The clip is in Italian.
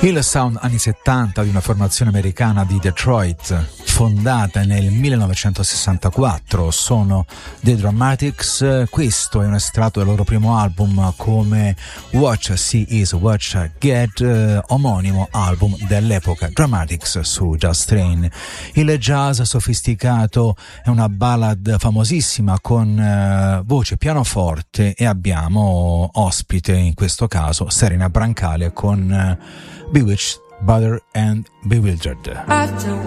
Il sound anni 70 di una formazione americana di Detroit, fondata nel 1964, sono The Dramatics. Questo è un estratto del loro primo album come What I See Is What I Get, omonimo album dell'epoca, Dramatics su Just Train. Il jazz sofisticato è una ballad famosissima con voce pianoforte e abbiamo ospite in questo caso Serena Brancale con Bewitched, Butter and Bewildered.